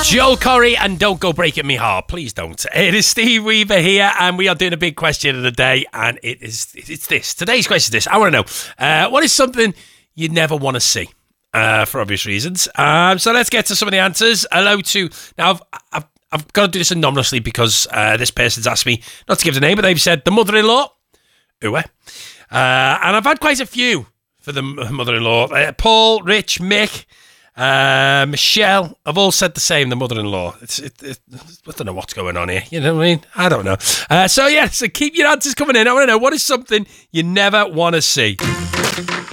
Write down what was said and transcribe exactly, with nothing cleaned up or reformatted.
Joel Corey and Don't Go Breaking Me Heart. Please don't. It is Steve Weaver here, and we are doing a big question of the day, and it is it's this. Today's question is this. I want to know, uh, what is something you never want to see? Uh, for obvious reasons. Um, so let's get to some of the answers. Hello to... Now, I've, I've, I've got to do this anonymously because uh, this person's asked me not to give the name, but they've said the mother-in-law. Ooh, eh? Uh, and I've had quite a few for the mother-in-law. Uh, Paul, Rich, Mick, uh, Michelle have all said the same, the mother-in-law. It's, it, it, I don't know what's going on here. You know what I mean? I don't know. Uh, so, yeah, so keep your answers coming in. I want to know, what is something you never want to see?